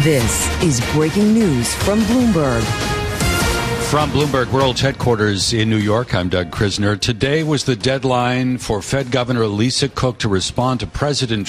This is breaking news from Bloomberg. From Bloomberg World Headquarters in New York, I'm Doug Krisner. Today was the deadline for Fed Governor Lisa Cook to respond to President